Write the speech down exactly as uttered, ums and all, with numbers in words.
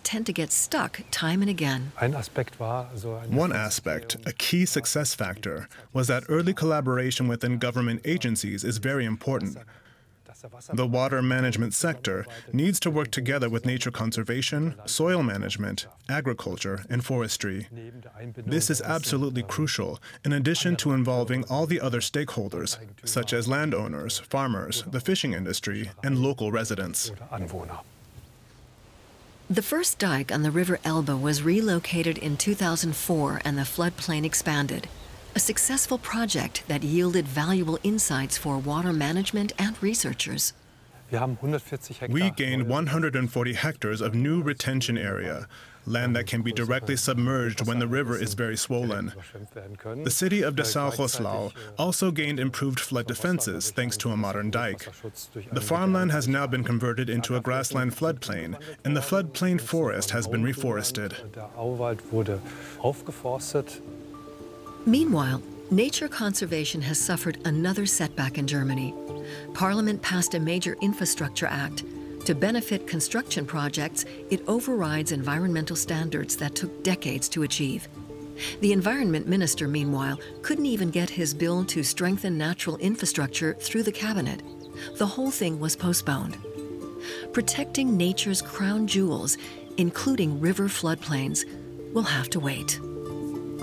tend to get stuck time and again. One aspect, a key success factor, was that early collaboration within government agencies is very important. The water management sector needs to work together with nature conservation, soil management, agriculture, and forestry. This is absolutely crucial, in addition to involving all the other stakeholders, such as landowners, farmers, the fishing industry, and local residents. The first dike on the River Elbe was relocated in two thousand four and the floodplain expanded. A successful project that yielded valuable insights for water management and researchers. We gained one hundred forty hectares of new retention area, land that can be directly submerged when the river is very swollen. The city of Dessau-Roßlau also gained improved flood defenses thanks to a modern dike. The farmland has now been converted into a grassland floodplain, and the floodplain forest has been reforested. Meanwhile, nature conservation has suffered another setback in Germany. Parliament passed a major infrastructure act. To benefit construction projects, it overrides environmental standards that took decades to achieve. The environment minister, meanwhile, couldn't even get his bill to strengthen natural infrastructure through the cabinet. The whole thing was postponed. Protecting nature's crown jewels, including river floodplains, will have to wait.